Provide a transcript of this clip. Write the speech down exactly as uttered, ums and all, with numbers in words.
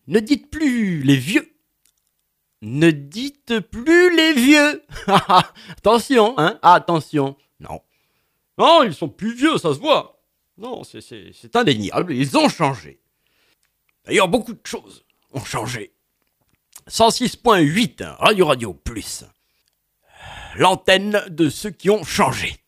Ne dites plus les vieux. Ne dites plus les vieux. Attention, hein, attention. Non. Non, ils sont plus vieux, ça se voit. Non, c'est, c'est, c'est indéniable, ils ont changé. D'ailleurs, beaucoup de choses ont changé. cent six point huit, Radio Radio Plus. L'antenne de ceux qui ont changé.